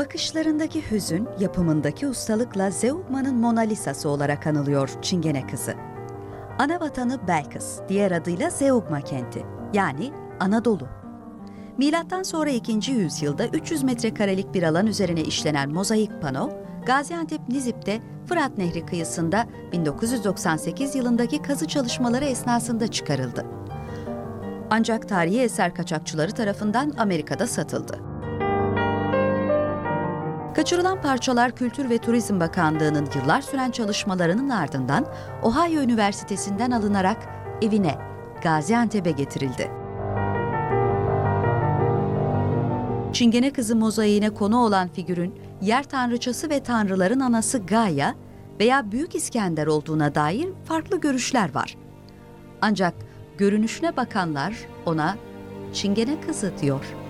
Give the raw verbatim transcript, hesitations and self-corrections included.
Bakışlarındaki hüzün, yapımındaki ustalıkla Zeugma'nın Mona Lisa'sı olarak anılıyor Çingene Kızı. Ana vatanı Belkıs, diğer adıyla Zeugma kenti, yani Anadolu. Milattan sonra ikinci yüzyılda üç yüz metrekarelik bir alan üzerine işlenen mozaik pano, Gaziantep Nizip'te Fırat Nehri kıyısında bin dokuz yüz doksan sekiz yılındaki kazı çalışmaları esnasında çıkarıldı. Ancak tarihi eser kaçakçıları tarafından Amerika'da satıldı. Kaçırılan parçalar Kültür ve Turizm Bakanlığı'nın yıllar süren çalışmalarının ardından Ohio Üniversitesi'nden alınarak evine, Gaziantep'e getirildi. Çingene Kızı mozaiğine konu olan figürün yer tanrıçası ve tanrıların anası Gaia veya Büyük İskender olduğuna dair farklı görüşler var. Ancak görünüşüne bakanlar ona Çingene Kızı diyor.